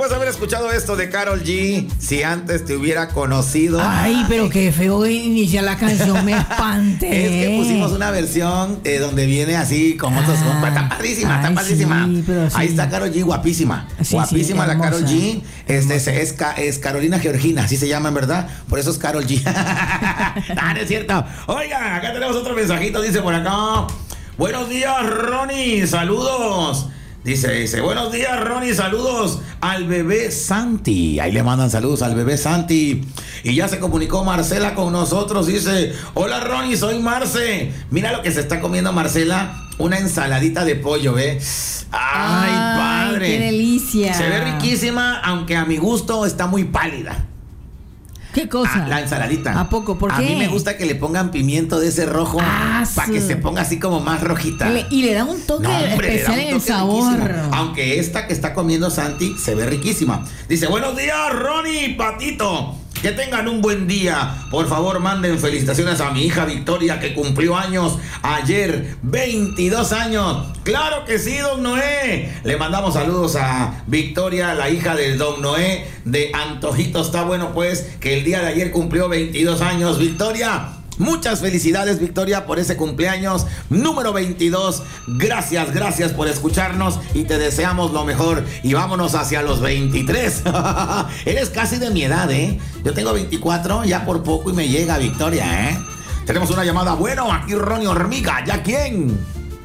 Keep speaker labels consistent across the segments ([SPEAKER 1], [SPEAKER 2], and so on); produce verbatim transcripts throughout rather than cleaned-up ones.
[SPEAKER 1] después de haber escuchado esto de Karol G, si antes te hubiera conocido.
[SPEAKER 2] Ay, pero qué feo inicia la canción, me espante.
[SPEAKER 1] Es que pusimos una versión eh, donde viene así con otros. Ah, está padrísima, está padrísima. Sí, sí. Ahí está Karol G, guapísima. Sí, guapísima sí, la Karol G. Este, es, es, es Carolina Georgina, así se llama en verdad. Por eso es Karol G. Ah, no es cierto. Oiga, acá tenemos otro mensajito, dice por acá. Buenos días, Ronnie, saludos. Dice, dice, buenos días, Ronnie, saludos al bebé Santi. Ahí le mandan saludos al bebé Santi. Y ya se comunicó Marcela con nosotros. Dice, hola, Ronnie, soy Marce. Mira lo que se está comiendo Marcela. Una ensaladita de pollo, ¿ve? ¡Ay, Ay padre!
[SPEAKER 2] ¡Qué delicia!
[SPEAKER 1] Se ve riquísima, aunque a mi gusto está muy pálida.
[SPEAKER 2] ¿Qué cosa?
[SPEAKER 1] Ah, la ensaladita.
[SPEAKER 2] ¿A poco? ¿Por qué?
[SPEAKER 1] A mí me gusta que le pongan pimiento de ese rojo ah, para que se ponga así como más rojita.
[SPEAKER 2] Le, y le da un toque no, hombre, especial en el sabor.
[SPEAKER 1] Riquísimo. Aunque esta que está comiendo Santi se ve riquísima. Dice, buenos días, Ronnie, Patito. Que tengan un buen día. Por favor, manden felicitaciones a mi hija Victoria, que cumplió años ayer, veintidós años. Claro que sí, don Noé. Le mandamos saludos a Victoria, la hija del don Noé de Antojito. Está bueno, pues, que el día de ayer cumplió veintidós años. Victoria, muchas felicidades, Victoria, por ese cumpleaños número veintidós. Gracias, gracias por escucharnos y te deseamos lo mejor. Y vámonos hacia los veintitrés. Eres casi de mi edad, ¿eh? Yo tengo veinticuatro, ya por poco y me llega, Victoria, ¿eh? Tenemos una llamada. Bueno, aquí Ronnie Hormiga. ¿Ya quién?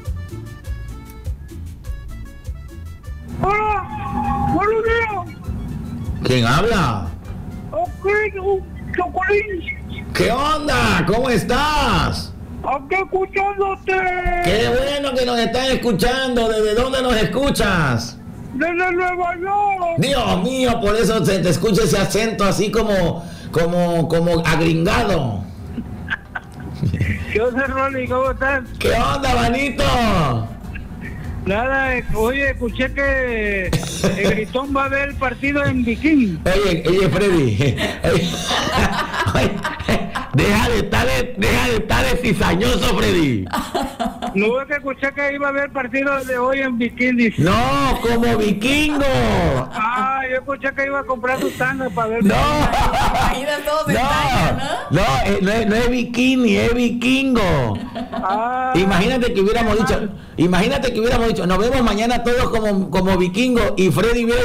[SPEAKER 3] Hola, buenos días.
[SPEAKER 1] ¿Quién habla?
[SPEAKER 3] Ok, Chocolín.
[SPEAKER 1] ¿Qué onda? ¿Cómo estás?
[SPEAKER 3] Aquí escuchándote.
[SPEAKER 1] Qué bueno que nos están escuchando. ¿Desde dónde nos escuchas?
[SPEAKER 3] Desde Nueva York.
[SPEAKER 1] Dios mío, por eso se te escucha ese acento así como, como, como agringado.
[SPEAKER 3] ¿Qué onda, Ronnie? ¿Cómo estás?
[SPEAKER 1] ¿Qué onda, manito?
[SPEAKER 3] Nada, oye, escuché que el Gritón va a ver el partido en Bikini.
[SPEAKER 1] Oye, oye, Freddy. Oye, deja de estar de, deja de estar de cizañoso, Freddy.
[SPEAKER 3] No, es que escuché que iba a haber partido de hoy en Bikini.
[SPEAKER 1] No, como vikingo.
[SPEAKER 3] Ah, yo escuché que iba a comprar su tanga para ver.
[SPEAKER 1] No,
[SPEAKER 2] no,
[SPEAKER 1] no, no, es, no, es, no es bikini, es vikingo. Ah. Imagínate que hubiéramos dicho, imagínate que hubiéramos dicho, nos vemos mañana todos como, como vikingos y Freddy